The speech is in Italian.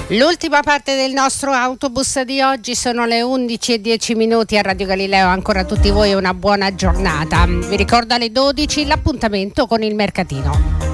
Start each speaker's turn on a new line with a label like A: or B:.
A: L'ultima parte del nostro autobus di oggi, sono le 11:10 a Radio Galileo. Ancora a tutti voi una buona giornata. Vi ricordo alle 12 l'appuntamento con il mercatino.